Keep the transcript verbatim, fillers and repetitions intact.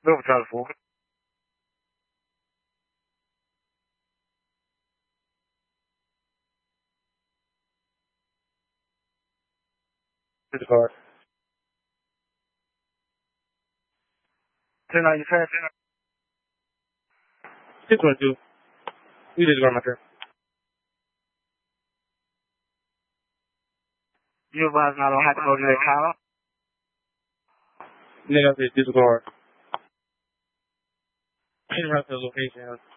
Over telephone. Disregard. ten ninety five. six one two. You disregard my turn. You advise not on hypermodulated column. Nigga, I said disregard. Interrupt the location.